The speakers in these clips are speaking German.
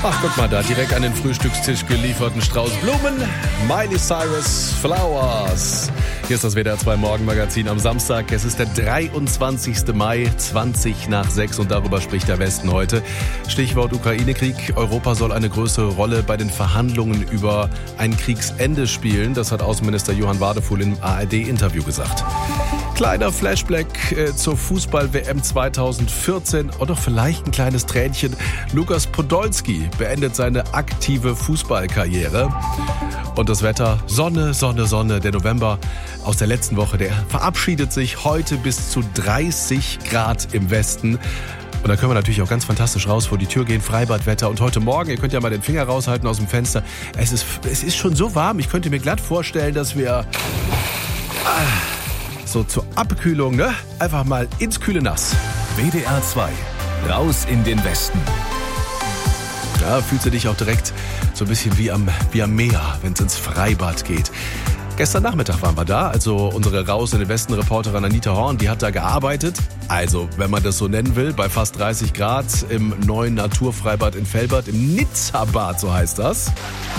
Ach, guck mal da, direkt an den Frühstückstisch gelieferten Strauß Blumen. Miley Cyrus Flowers. Hier ist das WDR 2 Morgenmagazin am Samstag. Es ist der 23. Mai, 20:06 und darüber spricht der Westen heute. Stichwort Ukraine-Krieg. Europa soll eine größere Rolle bei den Verhandlungen über ein Kriegsende spielen. Das hat Außenminister Johann Wadefuhl im ARD-Interview gesagt. Kleiner Flashback zur Fußball-WM 2014 und doch vielleicht ein kleines Tränchen. Lukas Podolski beendet seine aktive Fußballkarriere. Und das Wetter, Sonne, Sonne, Sonne. Der November aus der letzten Woche, der verabschiedet sich heute bis zu 30 Grad im Westen. Und da können wir natürlich auch ganz fantastisch raus vor die Tür gehen, Freibadwetter. Und heute Morgen, ihr könnt ja mal den Finger raushalten aus dem Fenster. Es ist schon so warm, ich könnte mir glatt vorstellen, dass wir so zur Abkühlung, ne? Einfach mal ins kühle Nass. WDR 2, raus in den Westen. Da fühlst du dich auch direkt so ein bisschen wie am Meer, wenn es ins Freibad geht. Gestern Nachmittag waren wir da, also unsere Raus in den Westen Reporterin Anita Horn, die hat da gearbeitet. Also, wenn man das so nennen will, bei fast 30 Grad im neuen Naturfreibad in Velbert, im Nizza-Bad, so heißt das.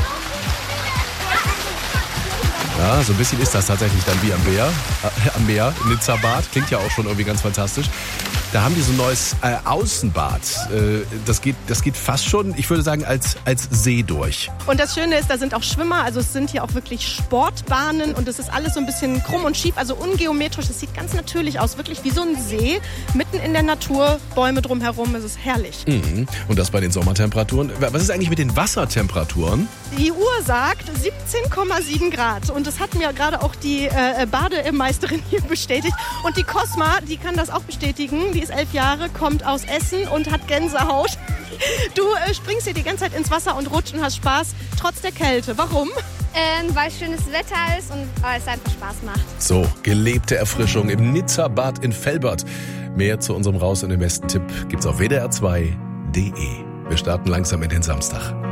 Ja, so ein bisschen ist das tatsächlich dann wie am Meer, Nizza-Bad. Klingt ja auch schon irgendwie ganz fantastisch. Da haben die so ein neues Außenbad. Das geht fast schon, ich würde sagen, als See durch. Und das Schöne ist, da sind auch Schwimmer, also es sind hier auch wirklich Sportbahnen und es ist alles so ein bisschen krumm und schief, also ungeometrisch. Es sieht ganz natürlich aus, wirklich wie so ein See, mitten in der Natur, Bäume drumherum, es ist herrlich. Mhm. Und das bei den Sommertemperaturen. Was ist eigentlich mit den Wassertemperaturen? Die Uhr sagt 17,7 Grad und das hat mir gerade auch die Bademeisterin hier bestätigt. Und die Cosma, die kann das auch bestätigen. Die ist 11 Jahre, kommt aus Essen und hat Gänsehaut. Du springst hier die ganze Zeit ins Wasser und rutscht und hast Spaß, trotz der Kälte. Warum? Weil schönes Wetter ist und es einfach Spaß macht. So, gelebte Erfrischung im Nizza-Bad in Velbert. Mehr zu unserem Raus in den Westen-Tipp gibt's auf wdr2.de. Wir starten langsam in den Samstag.